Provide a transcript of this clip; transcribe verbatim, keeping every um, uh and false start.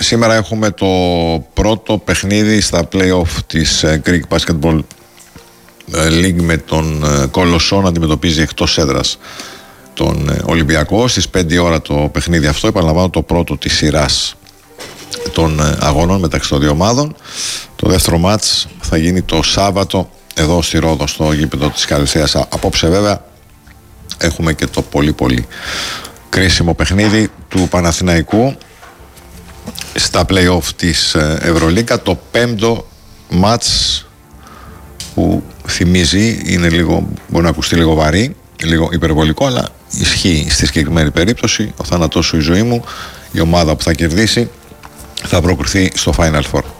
σήμερα έχουμε το πρώτο παιχνίδι στα play-off της Greek Basketball League με τον Κολοσσό να αντιμετωπίζει εκτός έδρας τον Ολυμπιακό. Στις πέντε ώρα το παιχνίδι αυτό, επαναλαμβάνω, το πρώτο της σειράς των αγώνων μεταξύ των δύο ομάδων. Το δεύτερο μάτς θα γίνει το Σάββατο εδώ στη Ρόδο, στο γήπεδο της Καλυθέας. Απόψε βέβαια έχουμε και το πολύ πολύ κρίσιμο παιχνίδι του Παναθηναϊκού στα play-off της Ευρωλίγκα, το πέμπτο μάτς που θυμίζει, είναι λίγο, μπορεί να ακουστεί λίγο βαρύ, λίγο υπερβολικό, αλλά ισχύει στη συγκεκριμένη περίπτωση. Ο θάνατός σου, η ζωή μου. Η ομάδα που θα κερδίσει θα προκριθεί στο Final Four.